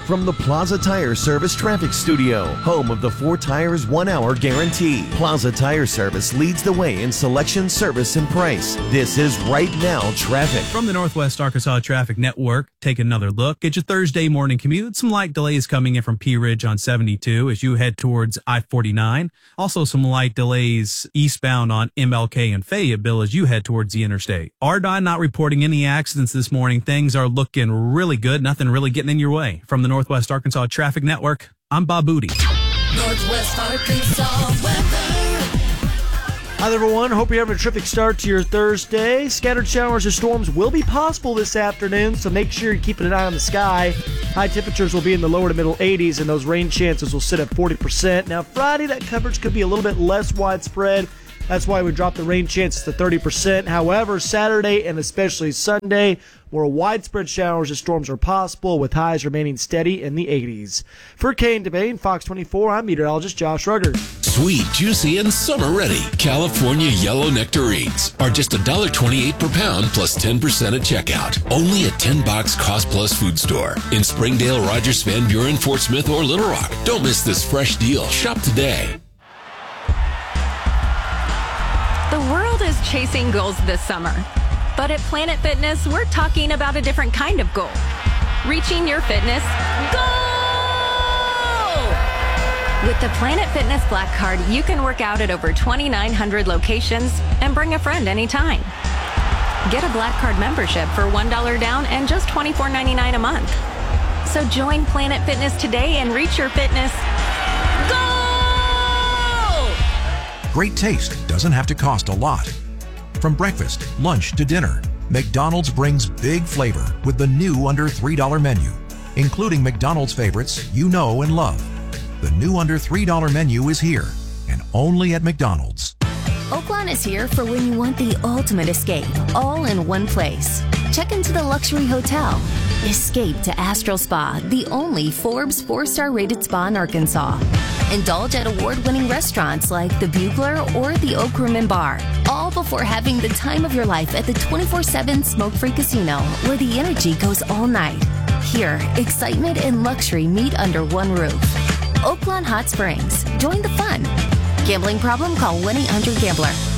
from the Plaza Tire Service Traffic Studio, home of the 4 tires 1 hour guarantee. Plaza Tire Service leads the way in selection, service, and price. This is Right Now Traffic. From the Northwest Arkansas Traffic Network, take another look at your Thursday morning commute. Some light delays coming in from Pea Ridge on 72 as you head towards I-49. Also some light delays eastbound on MLK and Fayetteville as you head towards the interstate. RDOT not reporting any accidents this morning. Things are looking really good. Nothing really getting in your way. From the Northwest Arkansas Traffic Network, I'm Bob Booty. Northwest Arkansas weather. Hi everyone, hope you're having a terrific start to your Thursday. Scattered showers or storms will be possible this afternoon, so make sure you're keeping an eye on the sky. High temperatures will be in the lower to middle 80s, and those rain chances will sit at 40%. Now Friday, that coverage could be a little bit less widespread. That's why we dropped the rain chances to 30%. However, Saturday and especially Sunday, where widespread showers and storms are possible, with highs remaining steady in the 80s. For Kane Devane, Fox 24, I'm meteorologist Josh Rugger. Sweet, juicy, and summer-ready California yellow nectarines are just $1.28 per pound plus 10% at checkout. Only at 10 Box Cost Plus Food Store in Springdale, Rogers, Van Buren, Fort Smith, or Little Rock. Don't miss this fresh deal. Shop today. The world is chasing goals this summer. But at Planet Fitness, we're talking about a different kind of goal. Reaching your fitness goal! With the Planet Fitness Black Card, you can work out at over 2,900 locations and bring a friend anytime. Get a Black Card membership for $1 down and just $24.99 a month. So join Planet Fitness today and reach your fitness goal! Great taste doesn't have to cost a lot. From breakfast, lunch to dinner, McDonald's brings big flavor with the new under $3 menu, including McDonald's favorites you know and love. The new under $3 menu is here, and only at McDonald's. Oaklawn is here for when you want the ultimate escape, all in one place. Check into the luxury hotel. Escape to Astral Spa, the only Forbes 4-star rated spa in Arkansas. Indulge at award-winning restaurants like the Bugler or the Oak Room and Bar, all before having the time of your life at the 24/7 smoke-free casino, where the energy goes all night. Here, excitement and luxury meet under one roof. Oaklawn Hot Springs. Join the fun. Gambling problem? Call 1-800-GAMBLER.